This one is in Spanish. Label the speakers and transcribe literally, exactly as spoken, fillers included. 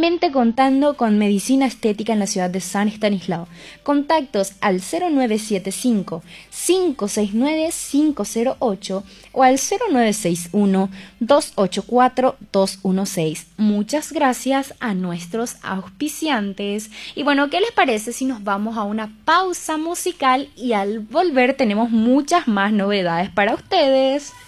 Speaker 1: solamente contando con medicina estética en la ciudad de San Estanislao. Contactos al cero nueve siete cinco, cinco seis nueve, cinco cero ocho o al cero nueve seis uno, dos ocho cuatro, dos uno seis. Muchas gracias a nuestros auspiciantes. Y bueno, ¿qué les parece si nos vamos a una pausa musical y al volver tenemos muchas más novedades para ustedes?